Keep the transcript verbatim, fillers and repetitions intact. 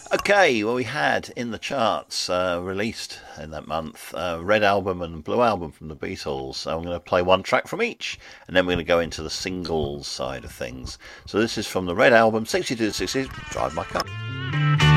Okay, well, we had in the charts uh, released in that month uh, Red Album and Blue Album from the Beatles. So I'm going to play one track from each, and then we're going to go into the singles side of things. So this is from the Red Album, sixty-two sixty, Drive My Car.